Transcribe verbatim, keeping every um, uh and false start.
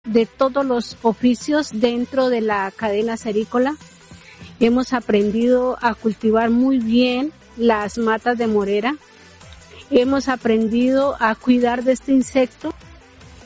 de todos los oficios dentro de la cadena cerícola. Hemos aprendido a cultivar muy bien las matas de morera. Hemos aprendido a cuidar de este insecto